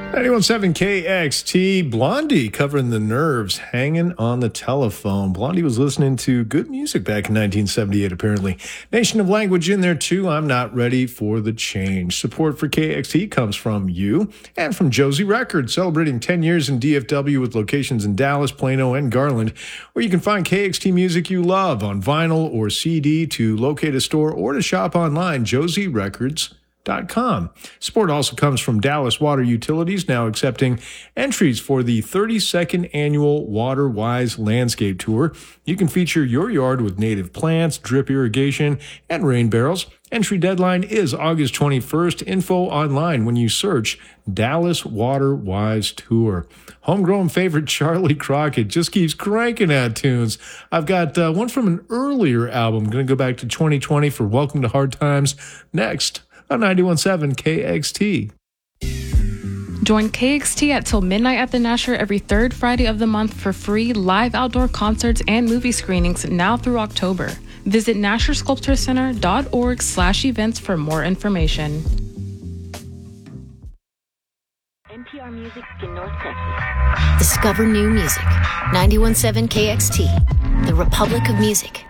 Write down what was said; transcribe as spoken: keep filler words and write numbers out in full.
ninety-one point seven K X T, Blondie covering the Nerves, hanging on the telephone. Blondie was listening to good music back in nineteen seventy-eight, apparently. Nation of Language in there, too. I'm not ready for the change. Support for K X T comes from you and from Josie Records, celebrating ten years in D F W with locations in Dallas, Plano, and Garland, where you can find K X T music you love on vinyl or C D. To locate a store or to shop online, josie records dot com. Support also comes from Dallas Water Utilities, now accepting entries for the thirty-second annual WaterWise Landscape Tour. You can feature your yard with native plants, drip irrigation, and rain barrels. Entry deadline is August twenty-first. Info online when you search Dallas WaterWise Tour. Homegrown favorite Charlie Crockett just keeps cranking out tunes. I've got uh, one from an earlier album. I'm going to go back to twenty twenty for Welcome to Hard Times next on ninety-one point seven K X T. Join K X T at Till Midnight at the Nasher every third Friday of the month for free live outdoor concerts and movie screenings now through October. Visit nasher sculpture center dot org slash events for more information. N P R Music in North Texas. Discover new music. ninety-one point seven K X T, the Republic of Music.